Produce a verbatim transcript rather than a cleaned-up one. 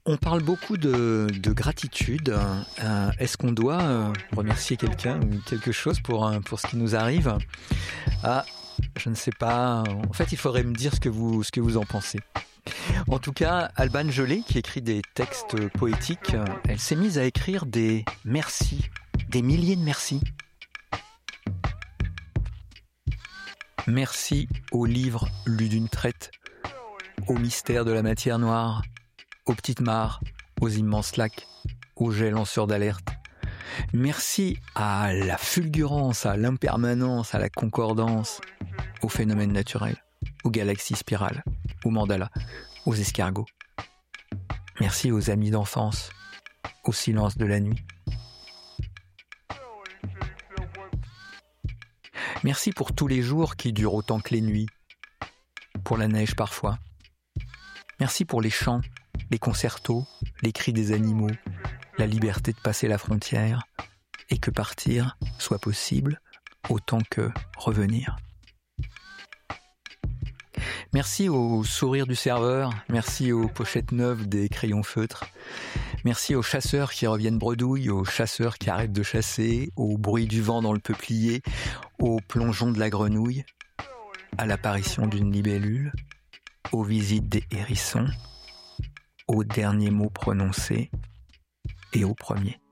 On parle beaucoup de, de gratitude. Euh, est-ce qu'on doit euh, remercier quelqu'un ou quelque chose pour, euh, pour ce qui nous arrive ? Ah, je ne sais pas. En fait, il faudrait me dire ce que vous, ce que vous en pensez. En tout cas, Alban Gelé, qui écrit des textes poétiques, elle s'est mise à écrire des merci, des milliers de merci. Merci aux livres lus d'une traite, aux mystères de la matière noire, aux petites mares, aux immenses lacs, aux jets lanceurs d'alerte. Merci à la fulgurance, à l'impermanence, à la concordance, aux phénomènes naturels, aux galaxies spirales, aux mandalas, aux escargots. Merci aux amis d'enfance, au silence de la nuit. Merci pour tous les jours qui durent autant que les nuits, pour la neige parfois. Merci pour les chants, les concertos, les cris des animaux, la liberté de passer la frontière, et que partir soit possible autant que revenir. Merci au sourire du serveur, merci aux pochettes neuves des crayons feutres, merci aux chasseurs qui reviennent bredouilles, aux chasseurs qui arrêtent de chasser, au bruit du vent dans le peuplier, au plongeon de la grenouille, à l'apparition d'une libellule, aux visites des hérissons, aux derniers mots prononcés et aux premiers.